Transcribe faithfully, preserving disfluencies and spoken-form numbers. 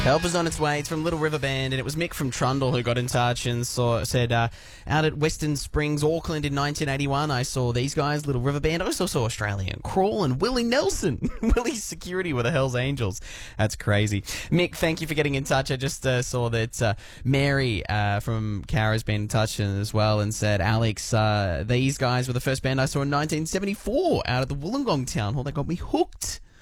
Help is on its way. It's from Little River Band, and it was Mick from Trundle who got in touch and saw, said, uh, out at Western Springs, Auckland in nineteen eighty-one, I saw these guys, Little River Band. I also saw Australian Crawl and Willie Nelson. Willie's Security with the Hells Angels. That's crazy. Mick, thank you for getting in touch. I just uh, saw that uh, Mary uh, from Cara's been in touch as well and said, Alex, uh, these guys were the first band I saw in nineteen seventy-four out at the Wollongong Town Hall. They got me hooked.